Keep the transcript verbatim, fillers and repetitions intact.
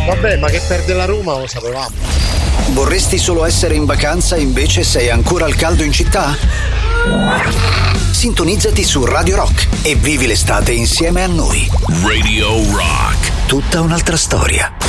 Vabbè, ma che perde la Roma lo sapevamo. Vorresti solo essere in vacanza e invece sei ancora al caldo in città? Sintonizzati su Radio Rock e vivi l'estate insieme a noi. Radio Rock. Tutta un'altra storia.